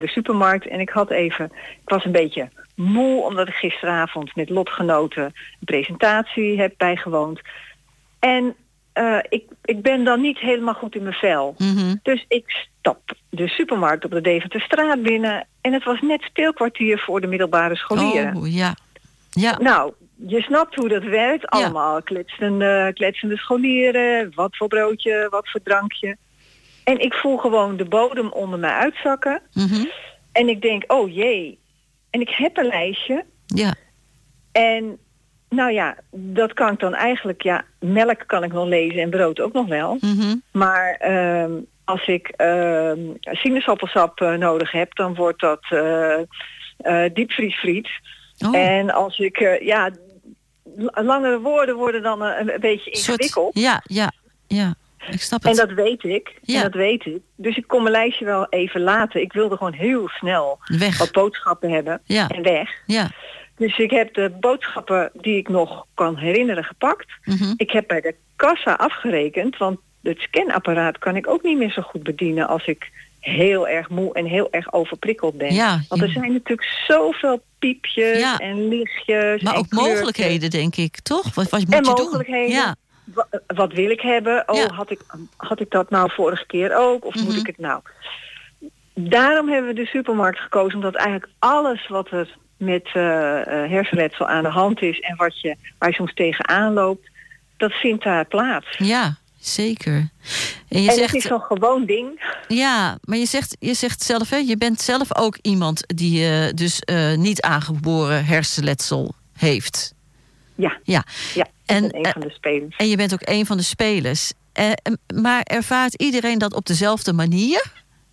de supermarkt en ik was een beetje moe omdat ik gisteravond met lotgenoten een presentatie heb bijgewoond. En ik ben dan niet helemaal goed in mijn vel. Mm-hmm. Dus ik stap de supermarkt op de Deventerstraat binnen en het was net speelkwartier voor de middelbare scholieren. Oh, ja. Ja. Nou, je snapt hoe dat werkt. Allemaal kletsende scholieren, wat voor broodje, wat voor drankje. En ik voel gewoon de bodem onder mij uitzakken. Mm-hmm. En ik denk, oh jee. En ik heb een lijstje. Ja. En nou ja, dat kan ik dan eigenlijk... melk kan ik nog lezen en brood ook nog wel. Mm-hmm. Maar als ik sinaasappelsap nodig heb... dan wordt dat diepvriesfriet. Oh. En als ik... langere woorden worden dan een beetje ingewikkeld. Ja. Ik snap het. En dat weet ik. Ja. Dus ik kon mijn lijstje wel even laten. Ik wilde gewoon heel snel wat boodschappen hebben en weg. Ja. Dus ik heb de boodschappen die ik nog kan herinneren gepakt. Mm-hmm. Ik heb bij de kassa afgerekend, want het scanapparaat kan ik ook niet meer zo goed bedienen als ik heel erg moe en heel erg overprikkeld ben. Ja. Want er zijn natuurlijk zoveel piepjes en lichtjes. Maar en ook kleurtjes. Mogelijkheden, denk ik, toch? Wat moet en je mogelijkheden. doen? Ja. Wat wil ik hebben? Had ik dat nou vorige keer ook? Of moet ik het nou? Daarom hebben we de supermarkt gekozen. Omdat eigenlijk alles wat er met hersenletsel aan de hand is... en waar je soms tegenaan loopt... dat vindt daar plaats. Ja, zeker. En het is zo'n gewoon ding. Ja, maar je zegt zelf... Hè, je bent zelf ook iemand die niet aangeboren hersenletsel heeft. Ja. En een van de spelers. En je bent ook een van de spelers. Maar ervaart iedereen dat op dezelfde manier?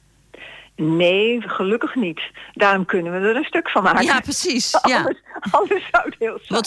Nee, gelukkig niet. Daarom kunnen we er een stuk van maken. Ja, precies. Ja. Anders zou het heel saai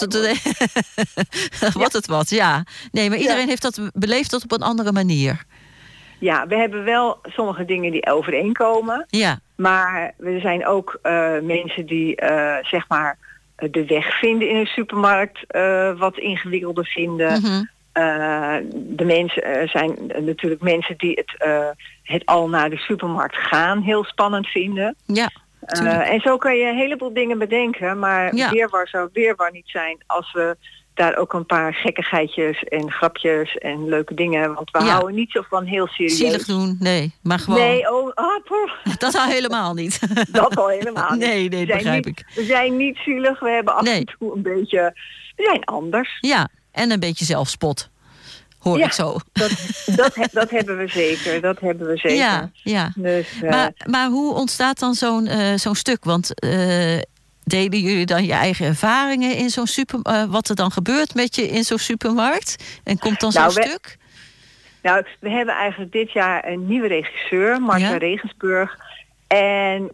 worden. Ja. Nee, maar iedereen beleeft dat op een andere manier. Ja, we hebben wel sommige dingen die overeenkomen. Ja. Maar we zijn ook mensen die, zeg maar... de weg vinden in een supermarkt wat ingewikkelder vinden. Mm-hmm. De mensen zijn natuurlijk mensen die het al naar de supermarkt gaan heel spannend vinden. Ja, en zo kan je een heleboel dingen bedenken. Maar weerwar zou weerwar niet zijn als we daar ook een paar gekkigheidjes en grapjes en leuke dingen. Want we houden niet zo van heel serieus. Zielig doen, nee. Maar gewoon... Nee, dat al helemaal niet. Dat al helemaal niet. Nee, dat begrijp ik. We zijn niet zielig, we hebben af en toe een beetje... We zijn anders. Ja, en een beetje zelfspot. Hoor ik zo. Dat hebben we zeker. Ja. Dus, maar hoe ontstaat dan zo'n stuk? Want delen jullie dan je eigen ervaringen in zo'n wat er dan gebeurt met je in zo'n supermarkt? En komt dan zo'n stuk? Nou, we hebben eigenlijk dit jaar een nieuwe regisseur, Marcia Regensburg. En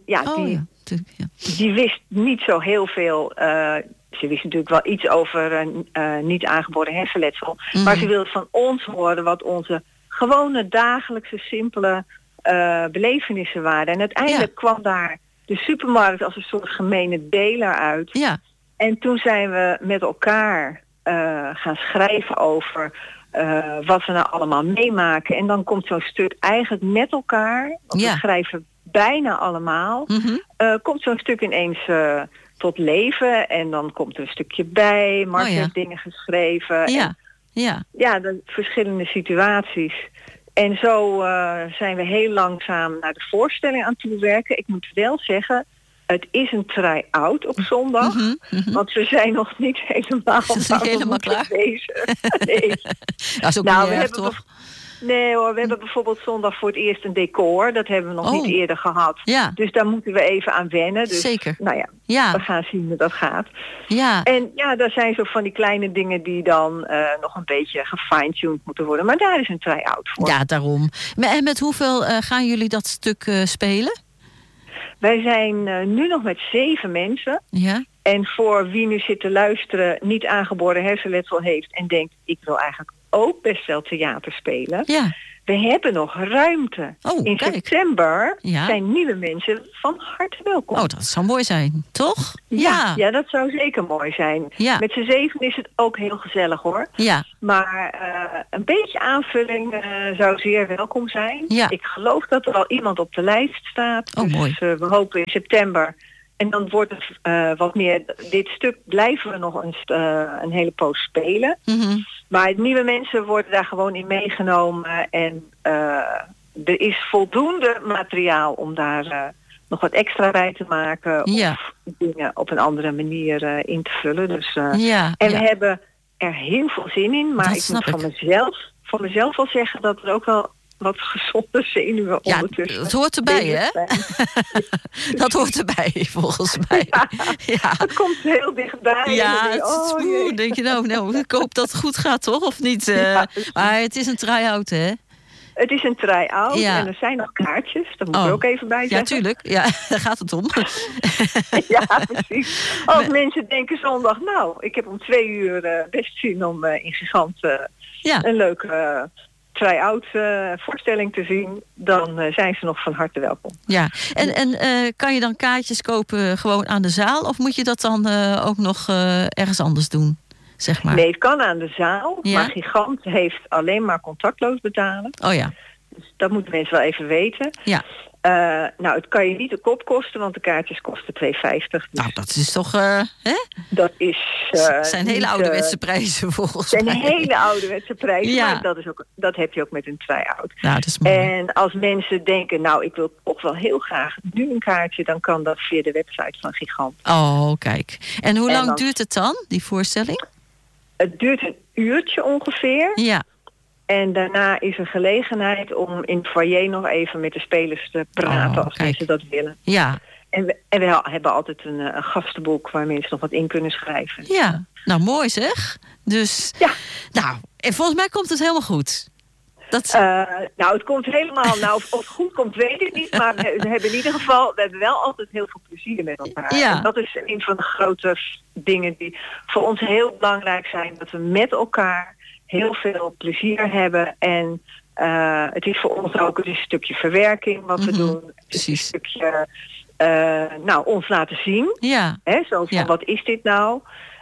die wist niet zo heel veel... Ze wist natuurlijk wel iets over niet aangeboren hersenletsel. Mm. Maar ze wilde van ons horen wat onze gewone dagelijkse simpele belevenissen waren. En uiteindelijk kwam daar de supermarkt als een soort gemene deler uit. Ja. En toen zijn we met elkaar gaan schrijven over wat we nou allemaal meemaken. En dan komt zo'n stuk eigenlijk met elkaar. Want we schrijven bijna allemaal. Mm-hmm. Komt zo'n stuk ineens... tot leven en dan komt er een stukje bij. Mark heeft dingen geschreven. Ja, de verschillende situaties. En zo zijn we heel langzaam naar de voorstelling aan toe werken. Ik moet wel zeggen, het is een try-out op zondag. Mm-hmm. Want we zijn nog niet helemaal klaar. Nee. Dat is ook niet erg, toch? Nee hoor, we hebben bijvoorbeeld zondag voor het eerst een decor. Dat hebben we nog niet eerder gehad. Ja. Dus daar moeten we even aan wennen. Dus, zeker. Nou we gaan zien hoe dat gaat. Ja. En daar zijn zo van die kleine dingen die dan nog een beetje gefine-tuned moeten worden. Maar daar is een try-out voor. Ja, daarom. En met hoeveel gaan jullie dat stuk spelen? Wij zijn nu nog met 7 mensen. Ja. En voor wie nu zit te luisteren, niet aangeboren hersenletsel heeft en denkt, ik wil eigenlijk ook best wel theater spelen. Ja. we hebben nog ruimte. In september zijn nieuwe mensen van harte welkom. Oh, dat zou mooi zijn, toch? Ja, dat zou zeker mooi zijn. Ja. Met z'n 7 is het ook heel gezellig, hoor. Ja. Maar een beetje aanvulling zou zeer welkom zijn. Ja. Ik geloof dat er al iemand op de lijst staat. Oh, dus mooi. We hopen in september. En dan wordt het wat meer. Dit stuk blijven we nog een hele poos spelen. Mm-hmm. Maar nieuwe mensen worden daar gewoon in meegenomen. En er is voldoende materiaal om daar nog wat extra bij te maken. Of dingen op een andere manier in te vullen. Dus, we hebben er heel veel zin in. Maar ik moet van mezelf wel zeggen dat er ook wel wat gezonde zenuwen ondertussen. Dat hoort erbij, hè? Dat hoort erbij, volgens mij. Ja. Het komt heel dichtbij. Ja, denk je nou, ik hoop dat het goed gaat, toch? Of niet? Maar het is een try-out, hè? Het is een try-out en er zijn nog kaartjes. Dat moet ik ook even bij zeggen. Ja, tuurlijk. Ja, daar gaat het om. Ja, precies. Als mensen denken zondag, ik heb om 2 uur best zin om in Gigant een leuke try-out voorstelling te zien, dan zijn ze nog van harte welkom. Ja, en kan je dan kaartjes kopen gewoon aan de zaal? Of moet je dat dan ook nog ergens anders doen? Zeg maar. Nee, het kan aan de zaal. Ja? Maar Gigant heeft alleen maar contactloos betalen. Oh ja. Dus dat moeten mensen wel even weten. Ja. Het kan je niet de kop kosten, want de kaartjes kosten €2,50. Dus nou, dat is toch... Dat is... zijn hele ouderwetse prijzen, volgens mij. Zijn hele ouderwetse prijzen, maar dat heb je ook met een try-out. Ja, dat is mooi. En als mensen denken, ik wil toch wel heel graag nu een kaartje, dan kan dat via de website van Gigant. Oh, kijk. En hoe lang duurt het dan, die voorstelling? Het duurt een uurtje ongeveer. Ja. En daarna is er gelegenheid om in het foyer nog even met de spelers te praten als mensen dat willen. Ja. En we hebben altijd een gastenboek waar mensen nog wat in kunnen schrijven. Ja, nou mooi zeg. Dus, en volgens mij komt het helemaal goed. Het komt helemaal, of het goed komt weet ik niet, maar we hebben in ieder geval, we hebben wel altijd heel veel plezier met elkaar. Ja. En dat is een van de grote dingen die voor ons heel belangrijk zijn, dat we met elkaar heel veel plezier hebben. En het is voor ons ook een stukje verwerking wat we doen. Precies. Een stukje ons laten zien. Ja. Zo van, wat is dit nou?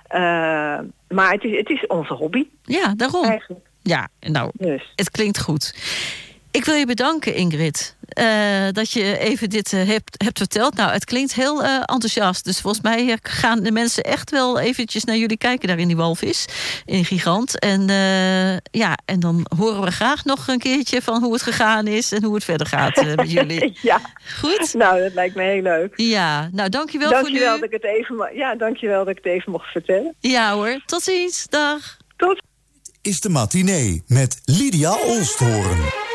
Maar het is onze hobby. Ja, daarom. Eigenlijk. Ja, Het klinkt goed. Ik wil je bedanken, Ingrid, dat je even dit hebt verteld. Nou, het klinkt heel enthousiast. Dus volgens mij gaan de mensen echt wel eventjes naar jullie kijken daar in die walvis, in Gigant. En en dan horen we graag nog een keertje van hoe het gegaan is en hoe het verder gaat met jullie. Ja. Goed? Nou, dat lijkt me heel leuk. Ja, nou dankjewel voor nu. Dankjewel dat ik het even mocht vertellen. Ja hoor, tot ziens. Dag. Tot. Is de matinee met Lydia Oosthoorn.